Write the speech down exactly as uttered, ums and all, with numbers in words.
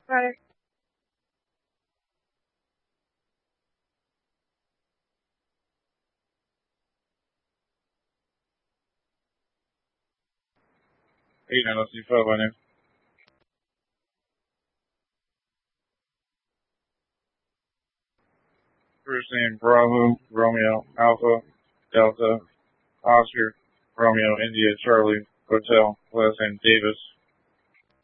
Right. Hey, now let's see if I win it. First name Bravo, Romeo, Alpha, Delta, Oscar, Romeo, India, Charlie, Hotel. Last name Davis.